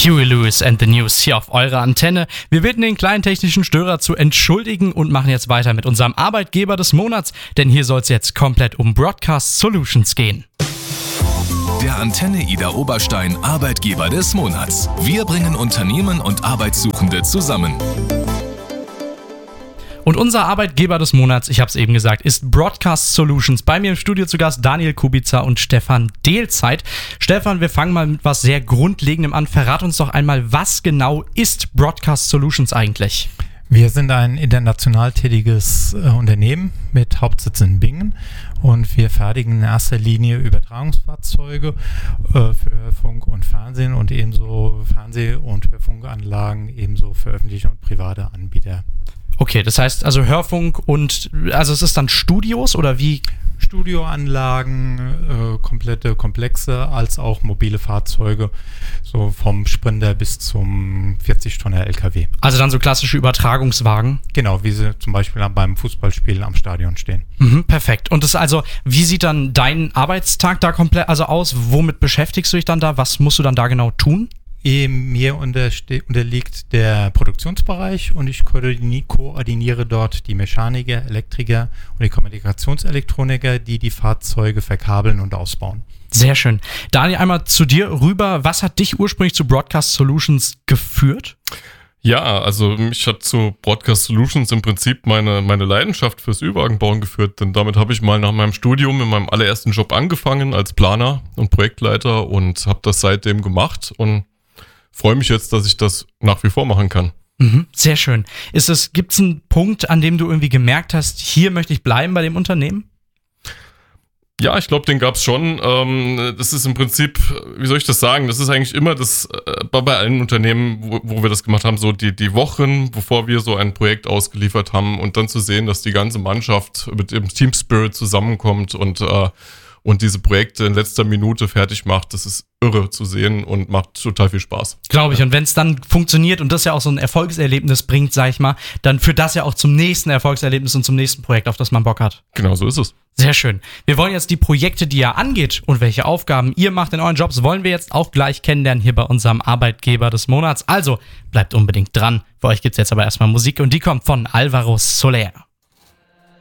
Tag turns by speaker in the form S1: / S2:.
S1: Huey Lewis and the News hier auf eurer Antenne. Wir bitten den kleinen technischen Störer zu entschuldigen und machen jetzt weiter mit unserem Arbeitgeber des Monats, denn hier soll es jetzt komplett um Broadcast Solutions gehen.
S2: Der Antenne Ida Oberstein Arbeitgeber des Monats. Wir bringen Unternehmen und Arbeitssuchende zusammen.
S1: Und unser Arbeitgeber des Monats, ich habe es eben gesagt, ist Broadcast Solutions. Bei mir im Studio zu Gast Daniel Kubica und Stefan Dehlzeit. Stefan, wir fangen mal mit was sehr Grundlegendem an. Verrat uns doch einmal, was genau ist Broadcast Solutions eigentlich?
S3: Wir sind ein international tätiges Unternehmen mit Hauptsitz in Bingen und wir fertigen in erster Linie Übertragungsfahrzeuge für Funk und Fernsehen und ebenso Fernseh- und Hörfunkanlagen, ebenso für öffentliche und private Anbieter.
S1: Okay, das heißt also Hörfunk und, also es ist dann Studios oder wie?
S3: Studioanlagen, komplette Komplexe, als auch mobile Fahrzeuge, so vom Sprinter bis zum 40-Tonner LKW.
S1: Also dann so klassische Übertragungswagen?
S3: Genau, wie sie zum Beispiel beim Fußballspiel am Stadion stehen.
S1: Perfekt. Und das also, wie sieht dann dein Arbeitstag da komplett aus? Womit beschäftigst du dich dann da? Was musst du dann da genau tun?
S3: Mir unterliegt der Produktionsbereich und ich koordiniere dort die Mechaniker, Elektriker und die Kommunikationselektroniker, die Fahrzeuge verkabeln und ausbauen.
S1: Sehr schön. Daniel, einmal zu dir rüber. Was hat dich ursprünglich zu Broadcast Solutions geführt?
S4: Ja, also mich hat zu Broadcast Solutions im Prinzip meine Leidenschaft fürs Ü-Wagenbauen geführt, denn damit habe ich mal nach meinem Studium in meinem allerersten Job angefangen als Planer und Projektleiter und habe das seitdem gemacht und freue mich jetzt, dass ich das nach wie vor machen kann.
S1: Sehr schön. Gibt es einen Punkt, an dem du irgendwie gemerkt hast, hier möchte ich bleiben bei dem Unternehmen?
S4: Ja, ich glaube, den gab es schon. Das ist im Prinzip, wie soll ich das sagen, das ist eigentlich immer das, bei allen Unternehmen, wo wir das gemacht haben, so die Wochen, bevor wir so ein Projekt ausgeliefert haben und dann zu sehen, dass die ganze Mannschaft mit dem Team Spirit zusammenkommt und diese Projekte in letzter Minute fertig macht, das ist irre zu sehen und macht total viel Spaß.
S1: Glaube ich. Und wenn es dann funktioniert und das ja auch so ein Erfolgserlebnis bringt, sag ich mal, dann führt das ja auch zum nächsten Erfolgserlebnis und zum nächsten Projekt, auf das man Bock hat.
S4: Genau, so ist es.
S1: Sehr schön. Wir wollen jetzt die Projekte, die ihr angeht und welche Aufgaben ihr macht in euren Jobs, wollen wir jetzt auch gleich kennenlernen hier bei unserem Arbeitgeber des Monats. Also bleibt unbedingt dran. Für euch gibt's jetzt aber erstmal Musik und die kommt von Alvaro Soler.